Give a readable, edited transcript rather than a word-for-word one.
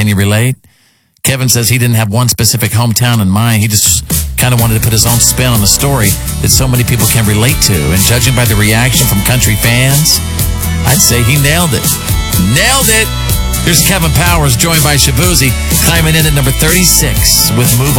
Can you relate? Kevin says he didn't have one specific hometown in mind. He just kind of wanted to put his own spin on the story that so many people can relate to. And judging by the reaction from country fans, I'd say he nailed it. Nailed it! Here's Kevin Powers, joined by Shabuzi, climbing in at number 36 with Move On.